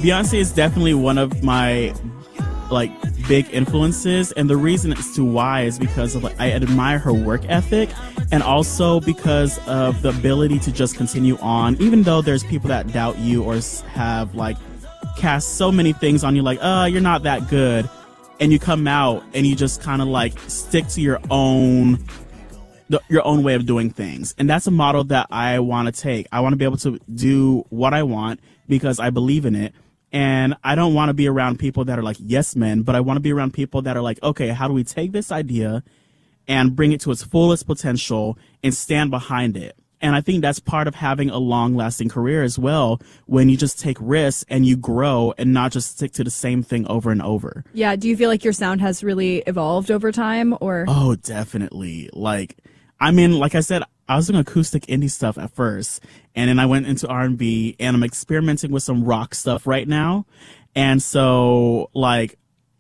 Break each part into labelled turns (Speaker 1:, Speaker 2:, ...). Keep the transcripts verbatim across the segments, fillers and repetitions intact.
Speaker 1: Beyonce is definitely one of my like big influences, and the reason as to why is because of like, I admire her work ethic, and also because of the ability to just continue on even though there's people that doubt you or have like cast so many things on you like, oh, you're not that good, and you come out and you just kind of like stick to your own the, your own way of doing things. And that's a model that I want to take. I want to be able to do what I want because I believe in it. And I don't want to be around people that are like yes men, but I want to be around people that are like, okay, how do we take this idea and bring it to its fullest potential and stand behind it? And I think that's part of having a long-lasting career as well, when you just take risks and you grow and not just stick to the same thing over and over.
Speaker 2: Yeah. Do you feel like your sound has really evolved over time, or?
Speaker 1: Oh, definitely. Like, I mean, like I said, I was doing acoustic indie stuff at first, and then I went into R and B, and I'm experimenting with some rock stuff right now. And so, like,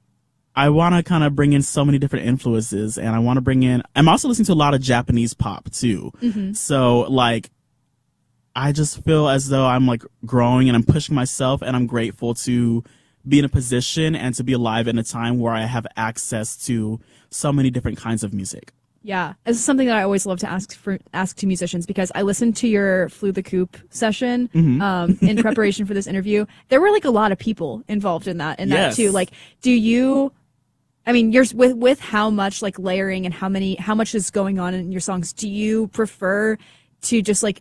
Speaker 1: I want to kind of bring in so many different influences, and I want to bring in, I'm also listening to a lot of Japanese pop too. Mm-hmm. So like, I just feel as though I'm like growing and I'm pushing myself, and I'm grateful to be in a position and to be alive in a time where I have access to so many different kinds of music.
Speaker 2: Yeah, this is something that I always love to ask for, ask to musicians, because I listened to your Flew the Coop session mm-hmm. um, in preparation for this interview. There were like a lot of people involved in that, in
Speaker 1: yes.
Speaker 2: that too. Like, do you? I mean, you're with with how much like layering and how many how much is going on in your songs. Do you prefer to just like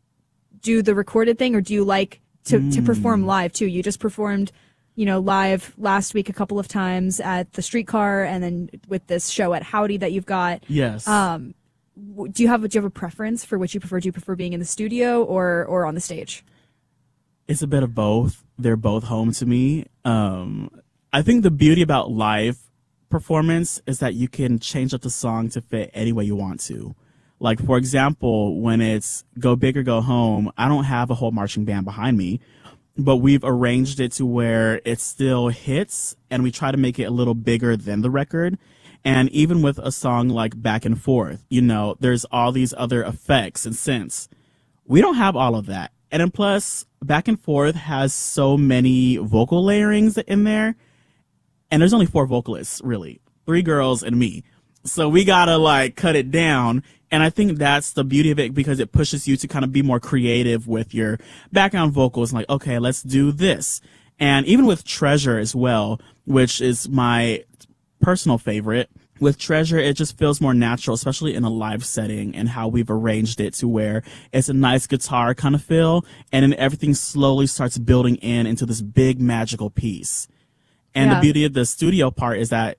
Speaker 2: do the recorded thing, or do you like to mm. to perform live too? You just performed, you know, live last week a couple of times at the Streetcar, and then with this show at Howdy that you've got.
Speaker 1: Yes.
Speaker 2: Um, do you have do you have a preference for which you prefer? Do you prefer being in the studio or or on the stage?
Speaker 1: It's a bit of both. They're both home to me. Um, I think the beauty about live performance is that you can change up the song to fit any way you want to. Like, for example, when it's Go Big or Go Home, I don't have a whole marching band behind me, but we've arranged it to where it still hits, and we try to make it a little bigger than the record. And even with a song like Back and Forth, you know, there's all these other effects and synths. We don't have all of that. And then plus, Back and Forth has so many vocal layerings in there. And there's only four vocalists, really. Three girls and me. So we gotta, like, cut it down. And I think that's the beauty of it, because it pushes you to kind of be more creative with your background vocals. Like, okay, let's do this. And even with Treasure as well, which is my personal favorite, with Treasure, it just feels more natural, especially in a live setting, and how we've arranged it to where it's a nice guitar kind of feel, and then everything slowly starts building in into this big magical piece. And yeah. the beauty of the studio part is that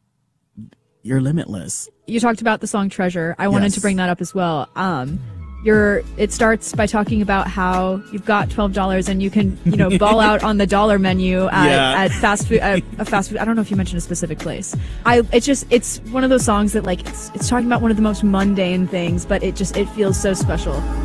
Speaker 1: you're limitless. You
Speaker 2: talked about the song Treasure. I wanted yes. to bring that up as well. Um, you're, it starts by talking about how you've got twelve dollars and you can, you know, ball out on the dollar menu at,
Speaker 1: yeah.
Speaker 2: at fast food, at a fast food. I don't know if you mentioned a specific place. I, it's just, it's one of those songs that like, it's, it's talking about one of the most mundane things, but it just, it feels so special.